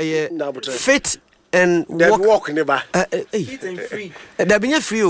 fit and walk never. Fit and free. That be free.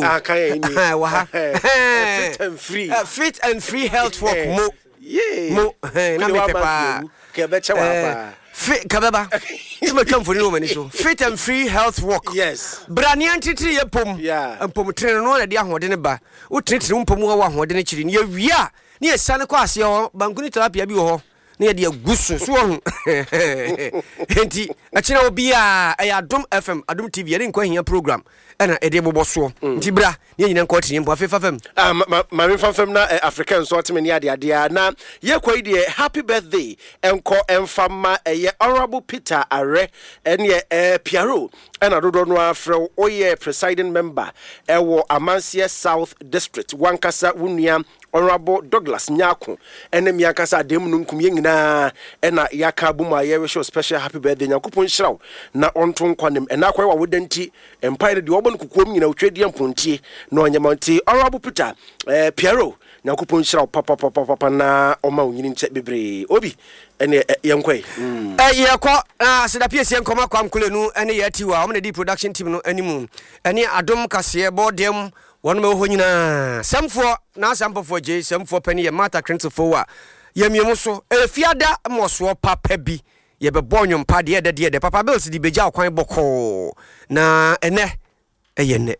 Fit and free health walk. Mo. Na me pepa. Fit kababa. You come for no so. Fit and free health walk. Yes. Branian titri pom. Yeah. Pom train no na dia hode ne ba. Wo titri pom wa hode ne chiri. Ye wia. Ne esane kwa ase ho. Bankuni terapia bi ho. Ne de agusu so ho. Enti achina obi a Adom FM, Adom TV, ene nkwa hia program. Ena ede bobo so. Enti bra, ne nyina nkwa tiri mpo afefa fam. Ma me fam na African so atime ne ade na ye kwai de happy birthday enko emfama Honorable Peter Are ene Piaro ena dodo no afre oye presiding member ewo Amansie South District wankasa wunua Honorable Douglas Nyako ene miakasa adem no nkum ye nyina ena yaka buma ye show special happy birthday nyakopon hyiraw na onto nkwanem ena kwai wa wodanti empire de obon kukuom nyina otwedi ampontie na onyamanti Honorable Peter Piero nyakopon hyiraw papa na oma onyini nche bebre obi ene yenkwai yekọ sedapie sie nkoma kwa mkulenu ene yatiwa omne di production team no animu ene Adom kase bodem wonu me ho nyina samfo na sampofo je samfo pani ye mata krentofo wa ye miemu so efiada moso papa bi ye be bonyo mpa de papa bills di beja okwan boko na ene eyene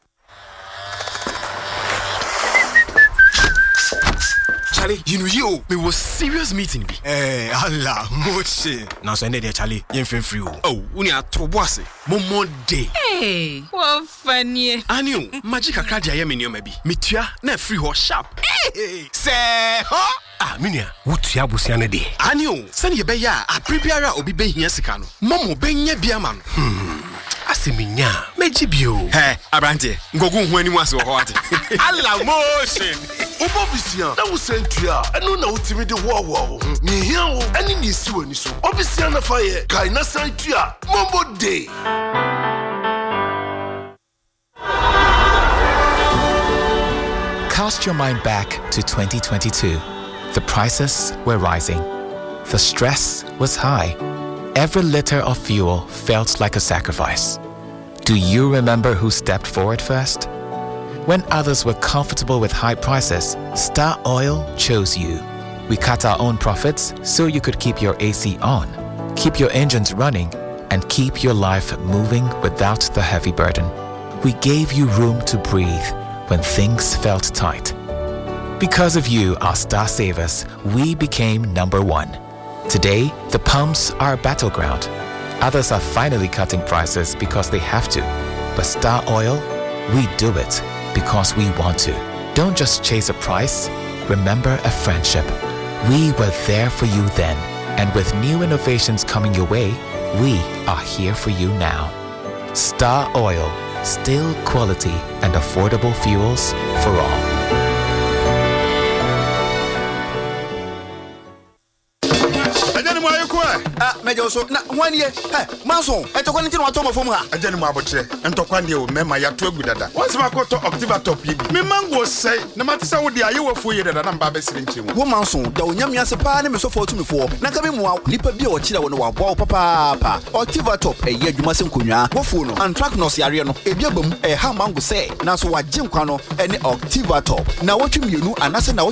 Charlie, you know you, we was serious meeting be. Allah, moche. Now so there Charlie, you free. Oh, uni a troboase. Momo day. Hey, what funny. Aniu, magic akradia ye menio maybe. Mitua na free ho sharp. Hey, say, huh? Minia, what ya busiane de? Aniu, send ye be ya, a prepare obi be hia sika no. Momo be nya bia man. Asiminya, mejibio. Hey, Abrante, ngogu hu animu ase ho ate. Allah motion. Obobisia, na wo sentua, eno na utimi de wo. Ni hia wo, ani ni si wani so. Obisia na faye, kai na sentua, Mombo Day. Cast your mind back to 2022. The prices were rising. The stress was high. Every liter of fuel felt like a sacrifice. Do you remember who stepped forward first? When others were comfortable with high prices, Star Oil chose you. We cut our own profits so you could keep your AC on, keep your engines running, and keep your life moving without the heavy burden. We gave you room to breathe when things felt tight. Because of you, our star savers, we became number one. Today, the pumps are a battleground. Others are finally cutting prices because they have to. But Star Oil, we do it because we want to. Don't just chase a price, remember a friendship. We were there for you then, and with new innovations coming your way, we are here for you now. Star Oil, still quality and affordable fuels for all. Mejo so na 1 year maso etokwan nti no atoma fom ha ajani mu abotre entokwan de o mema ya to agudada once ma ko to Octiva top yi me mango sei na matisa wo de ayewafu ye dada na mba be sire nchemu wo manso da onyam yase pa ne me so for tumifo na ka be mu nipa bi o kira wo no wa bo papa Octiva top eye adwuma se nkonwa wo fu no anthracnose yare no ebi abam ha mango sei na so wa gye nkwa no ene Octiva top na wo twemienu anase na wo